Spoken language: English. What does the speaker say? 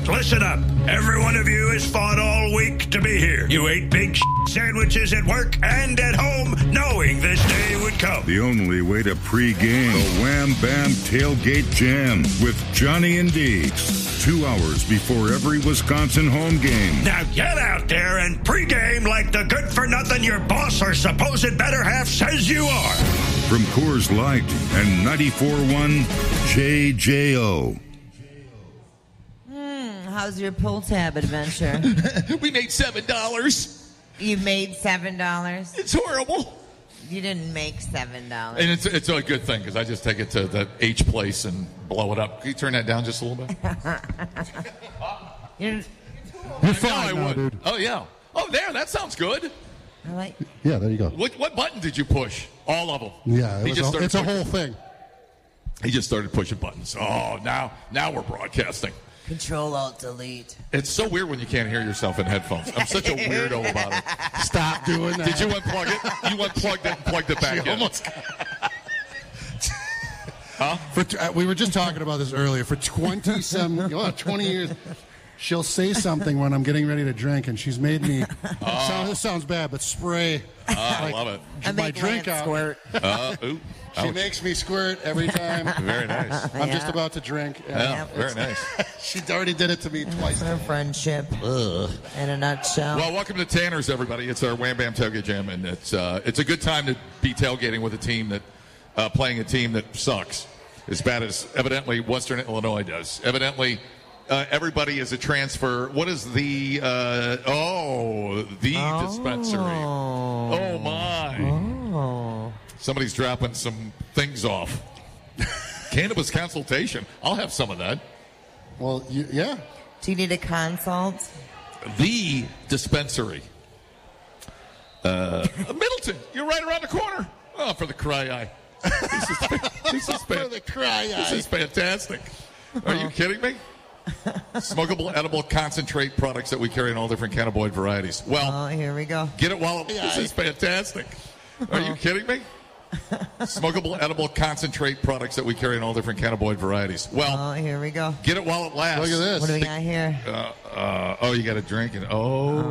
listen up. Every one of you has fought all week to be here. You ate big sandwiches at work and at home, knowing this day would come. The only way to pregame the Wham Bam Tailgate Jam with Johnny and Deeks. 2 hours before every Wisconsin home game. Now get out there and pregame like the good-for-nothing your boss or supposed better half says you are. From Coors Light and 94.1 JJO. How's your pull tab adventure? We made $7. You made $7? It's horrible. You didn't make $7. And it's a good thing because I just take it to the H place and blow it up. Can you turn that down just a little bit? You're fine now, dude. Oh, yeah. Oh, there. That sounds good. I like. Yeah, there you go. What button did you push? All of them. Yeah, it's a whole thing. He just started pushing buttons. Oh, now we're broadcasting. Control-Alt-Delete. It's so weird when you can't hear yourself in headphones. I'm such a weirdo about it. Stop doing that. Did you unplug it? You unplugged it and plugged it back in. Almost. Huh? We were just talking about this earlier. For 20 years, she'll say something when I'm getting ready to drink, and she's made me. This sounds bad, but spray. I love it. I my make drink Lance out. squirt. Ooh. She Ouch. makes me squirt every time. Very nice. I'm just about to drink. Yeah, very nice. She already did it to me twice. Our friendship. In a nutshell. Well, welcome to Tanner's, everybody. It's our Wham Bam Tailgate Jam, and it's a good time to be tailgating with a team that playing a team that sucks as bad as evidently Western Illinois does. Evidently, everybody is a transfer. What is the dispensary? Oh my! Somebody's dropping some things off. Cannabis consultation. I'll have some of that. Well, yeah. Do you need a consult? The dispensary. Middleton, you're right around the corner. Oh, for the cry eye. This is fantastic. Are you kidding me? Smokable, edible concentrate products that we carry in all different cannabinoid varieties. Well, here we go. Get it while this is fantastic. Are you kidding me? Smokable, edible concentrate products that we carry in all different cannabinoid varieties. Well, here we go. Get it while it lasts. Look at this. What do we got here? You got to drink it. Oh.